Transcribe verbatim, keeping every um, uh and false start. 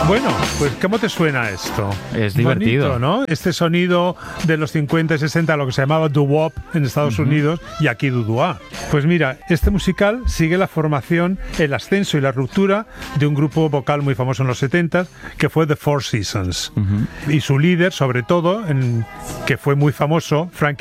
Bueno, pues ¿cómo te suena esto? Es divertido. Bonito, ¿no? Este sonido de los cincuenta y sesenta, lo que se llamaba doo-wop en Estados uh-huh. Unidos, y aquí doo-wop. Pues mira, este musical sigue la formación, el ascenso y la ruptura de un grupo vocal muy famoso en los setenta, que fue The Four Seasons. Uh-huh. Y su líder, sobre todo, en, que fue muy famoso, Frankie